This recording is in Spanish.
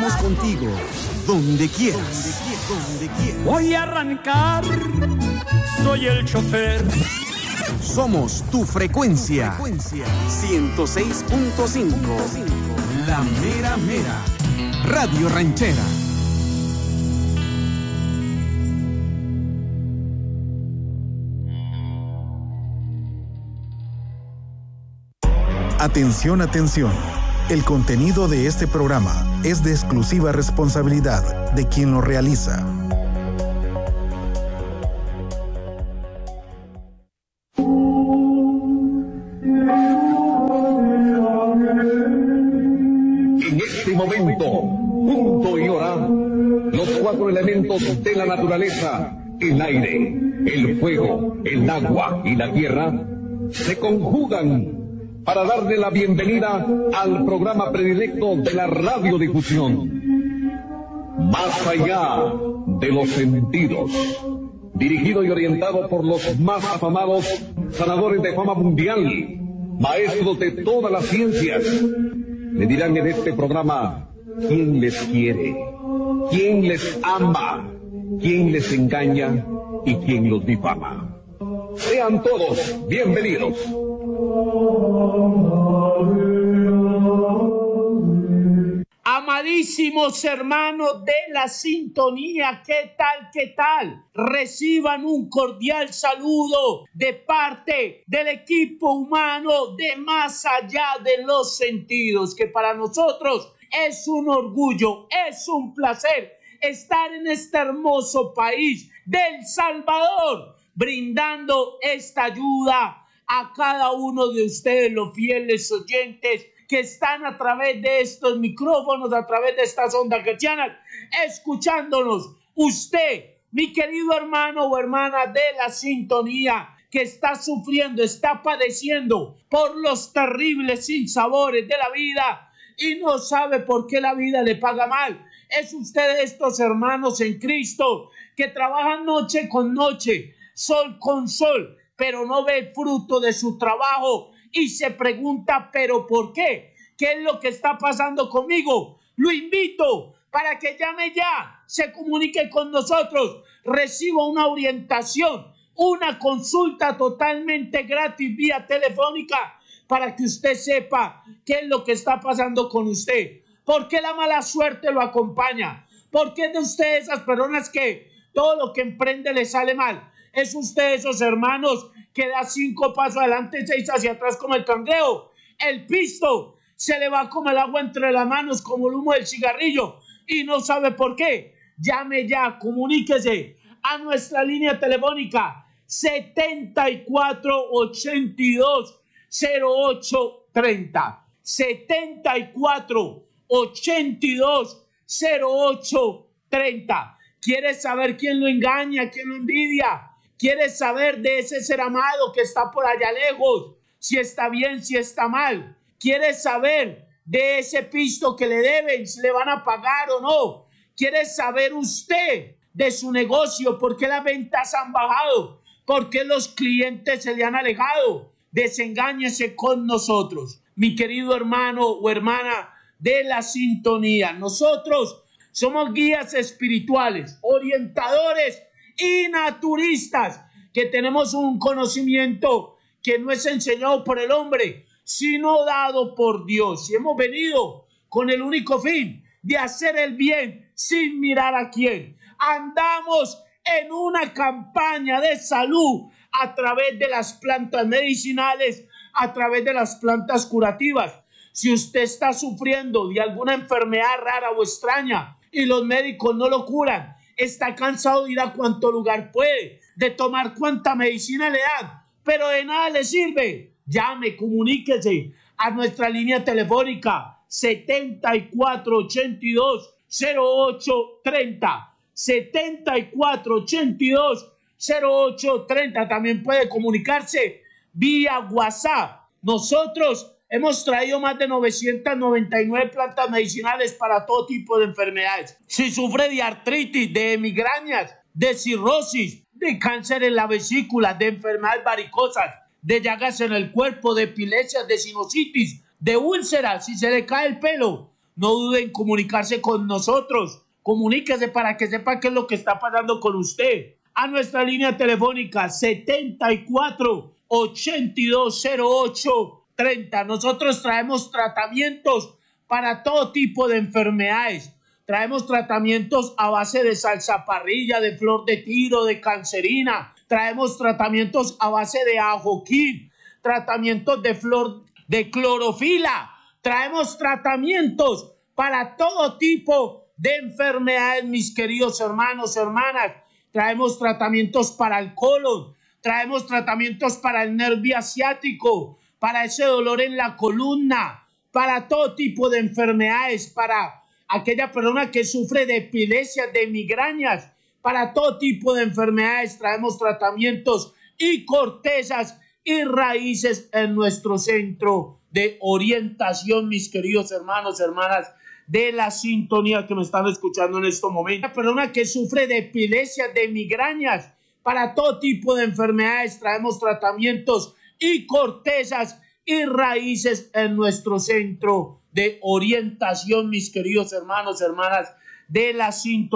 Estamos contigo, donde quieras. Voy a arrancar, soy el chofer. Somos tu frecuencia. 106.5. La mera mera. Radio Ranchera. Atención, atención. El contenido de este programa es de exclusiva responsabilidad de quien lo realiza. En este momento, punto y hora, los cuatro elementos de la naturaleza, el aire, el fuego, el agua y la tierra, se conjugan para darle la bienvenida al programa predilecto de la radiodifusión, Más allá de los sentidos, dirigido y orientado por los más afamados sanadores de fama mundial, maestros de todas las ciencias. Le dirán en este programa quién les quiere, quién les ama, quién les engaña y quién los difama. Sean todos bienvenidos. Amadísimos hermanos de la sintonía, ¿qué tal? ¿Qué tal? Reciban un cordial saludo de parte del equipo humano de Más allá de los sentidos, que para nosotros es un orgullo, es un placer estar en este hermoso país del Salvador, brindando esta ayuda a cada uno de ustedes, los fieles oyentes que están a través de estos micrófonos, a través de estas ondas cristianas, escuchándonos. Usted, mi querido hermano o hermana de la sintonía, que está sufriendo, está padeciendo por los terribles sinsabores de la vida y no sabe por qué la vida le paga mal. Es usted de estos hermanos en Cristo que trabajan noche con noche, sol con sol, pero no ve el fruto de su trabajo y se pregunta, ¿pero por qué? ¿Qué es lo que está pasando conmigo? Lo invito para que llame ya, se comunique con nosotros, reciba una orientación, una consulta totalmente gratis vía telefónica para que usted sepa qué es lo que está pasando con usted. ¿Por qué la mala suerte lo acompaña? ¿Por qué es de usted esas personas que todo lo que emprende le sale mal? ¿Es usted esos hermanos que da 5 pasos adelante, 6 hacia atrás como el cangrejo? El pisto se le va como el agua entre las manos, como el humo del cigarrillo, y no sabe por qué. Llame ya, comuníquese a nuestra línea telefónica 7482-0830. 7482-0830. ¿Quiere saber quién lo engaña, quién lo envidia? ¿Quiere saber de ese ser amado que está por allá lejos? Si está bien, si está mal. ¿Quiere saber de ese pisto que le deben, si le van a pagar o no? ¿Quiere saber usted de su negocio, por qué las ventas han bajado? ¿Por qué los clientes se le han alejado? Desengáñese con nosotros, mi querido hermano o hermana de la sintonía. Nosotros somos guías espirituales, orientadores y naturistas, que tenemos un conocimiento que no es enseñado por el hombre, sino dado por Dios. Y hemos venido con el único fin de hacer el bien sin mirar a quién. Andamos en una campaña de salud a través de las plantas medicinales, a través de las plantas curativas. Si usted está sufriendo de alguna enfermedad rara o extraña y los médicos no lo curan, está cansado de ir a cuanto lugar puede, de tomar cuanta medicina le dan, pero de nada le sirve, llame, comuníquese a nuestra línea telefónica 7482-0830. 7482-0830. También puede comunicarse vía WhatsApp. Nosotros hemos traído más de 999 plantas medicinales para todo tipo de enfermedades. Si sufre de artritis, de migrañas, de cirrosis, de cáncer en la vesícula, de enfermedades varicosas, de llagas en el cuerpo, de epilepsia, de sinusitis, de úlceras, si se le cae el pelo, no duden en comunicarse con nosotros. Comuníquese para que sepa qué es lo que está pasando con usted. A nuestra línea telefónica 74 82 08 30. Nosotros traemos tratamientos para todo tipo de enfermedades. Traemos tratamientos a base de salsa parrilla, de flor de tiro, de cancerina. Traemos tratamientos a base de ajoquín, tratamientos de flor de clorofila. Traemos tratamientos para todo tipo de enfermedades, mis queridos hermanos, hermanas. Traemos tratamientos para el colon, traemos tratamientos para el nervio asiático, para ese dolor en la columna, para todo tipo de enfermedades, para aquella persona que sufre de epilepsia, de migrañas, para todo tipo de enfermedades. Traemos tratamientos y cortezas y raíces en nuestro centro de orientación, mis queridos hermanos, hermanas de la sintonía que me están escuchando en este momento. La persona que sufre de epilepsia, de migrañas, para todo tipo de enfermedades. Traemos tratamientos y cortezas y raíces en nuestro centro de orientación, mis queridos hermanos, hermanas de la sintonía.